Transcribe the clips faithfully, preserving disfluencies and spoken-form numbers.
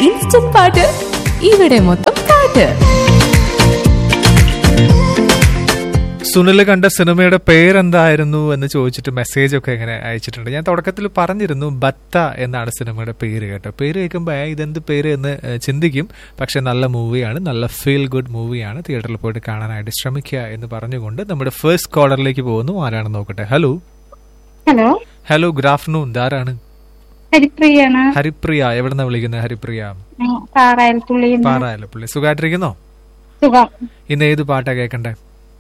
Instant പാട്ട് ഇവിടെ മൊത്തം പാട്ട്. സുനിൽ കണ്ട സിനിമയുടെ പേരെന്തായിരുന്നു എന്ന് ചോദിച്ചിട്ട് മെസ്സേജ് ഒക്കെ ഇങ്ങനെ അയച്ചിട്ടുണ്ട്. ഞാൻ തുടക്കത്തിൽ പറഞ്ഞിരുന്നു ബത്ത എന്നാണ് സിനിമയുടെ പേര് കേട്ടോ. പേര് കേൾക്കുമ്പോൾ ഇതെന്ത് പേര് എന്ന് ചിന്തിക്കും. പക്ഷെ നല്ല മൂവിയാണ്, നല്ല ഫീൽ ഗുഡ് മൂവിയാണ്. തിയേറ്ററിൽ പോയിട്ട് കാണാനായിട്ട് ശ്രമിക്കുക എന്ന് പറഞ്ഞുകൊണ്ട് നമ്മുടെ ഫസ്റ്റ് കോളറിലേക്ക് പോകുന്നു. ആരാണെന്ന് നോക്കട്ടെ. Hello hello hello good afternoon. ധാരാണ്? ഹരിപ്രിയാണ്. Haripriya. എവിടെന്നാ വിളിക്കുന്നത് ഹരിപ്രിയ? പാറായലപ്പള്ളി. സുഖമായിട്ടിരിക്കുന്നോ? സുഖം. ഇന്ന് ഏത് പാട്ടാ കേൾക്കണ്ടേ?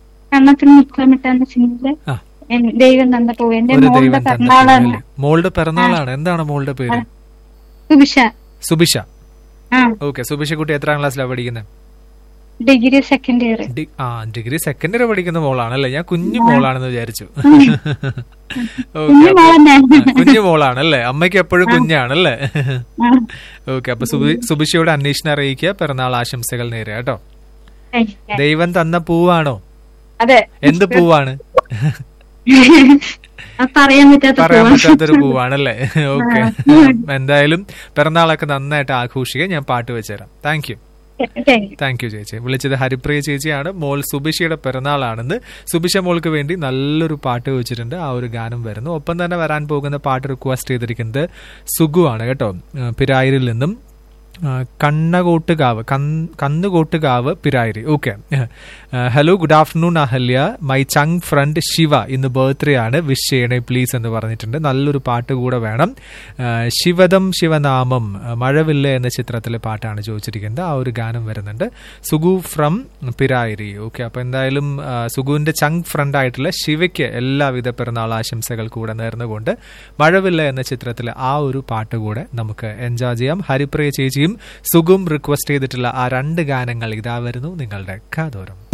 ദൈവം തന്ന പൂ. എന്റെ മോളുടെ പിറന്നാളാണ്. മോളുടെ പിറന്നാളാണ്. എന്താണ് മോളുടെ പേര്? സുബിഷ. സുബിഷ. ഓക്കെ. സുബിഷ കുട്ടി എത്രാം ക്ലാസ്സിലാണ് പഠിക്കുന്നത്? Degree second year. ആ ഡിഗ്രി സെക്കൻഡ് ഇയർ പഠിക്കുന്ന മോളാണല്ലേ? ഞാൻ കുഞ്ഞു മോളാണെന്ന് വിചാരിച്ചു. കുഞ്ഞു മോളാണല്ലേ? അമ്മയ്ക്ക് എപ്പോഴും കുഞ്ഞാണല്ലേ? ഓക്കെ. അപ്പൊ സുബിഷയോട് അന്വേഷണം അറിയിക്കുക. പിറന്നാൾ ആശംസകൾ നേരെ കേട്ടോ. ദൈവം തന്ന പൂവാണോ? അതെ. എന്ത് പൂവാണ്? പറയാൻ പറ്റാത്തൊരു പൂവാണല്ലേ? ഓക്കെ. എന്തായാലും പിറന്നാളൊക്കെ നന്നായിട്ട് ആഘോഷിക്കുക. ഞാൻ പാട്ട് വെച്ചുതരാം. Thank you. താങ്ക് യു ചേച്ചി. വിളിച്ചത് ഹരിപ്രിയ ചേച്ചിയാണ്. മോൾ സുബിഷയുടെ പിറന്നാളാണെന്ന്. സുബിഷ മോൾക്ക് വേണ്ടി നല്ലൊരു പാട്ട് വെച്ചിട്ടുണ്ട്. ആ ഒരു ഗാനം വരുന്നു. ഒപ്പം തന്നെ വരാൻ പോകുന്ന പാട്ട് റിക്വസ്റ്റ് ചെയ്തിരിക്കുന്നത് സുഗു ആണ് കേട്ടോ. പിരായിരിൽ നിന്നും. കണ്ണകോട്ടുകാവ് കന്നുകോട്ടുകാവ് Pirayiri. Okay. Hello good afternoon Ahalya. My ചങ് front Shiva ഇന്ന് ബർത്ത്ഡേ ആണ്. വിഷ് ചെയ്യണേ പ്ലീസ് എന്ന് പറഞ്ഞിട്ടുണ്ട്. നല്ലൊരു പാട്ട് കൂടെ വേണം. ശിവദം ശിവനാമം മഴവില്ല എന്ന ചിത്രത്തിലെ പാട്ടാണ് ചോദിച്ചിരിക്കുന്നത്. ആ ഒരു ഗാനം വരുന്നുണ്ട്. സുഗു ഫ്രം പിരായിരി. ഓക്കെ. അപ്പൊ എന്തായാലും സുഗുവിന്റെ ചങ് ഫ്രണ്ട് ആയിട്ടുള്ള ശിവയ്ക്ക് എല്ലാവിധ പിറന്നാൾ ആശംസകൾ കൂടെ നേർന്നുകൊണ്ട് മഴവില്ല എന്ന ചിത്രത്തിലെ ആ ഒരു പാട്ട് കൂടെ നമുക്ക് എൻജോയ് ചെയ്യാം. ഹരിപ്രിയ ചേച്ചിയും സുഗും റിക്വസ്റ്റ് ചെയ്തിട്ടുള്ള ആ രണ്ട് ഗാനങ്ങൾ ഇതാ വരുന്നു നിങ്ങളുടെ കാതോരം.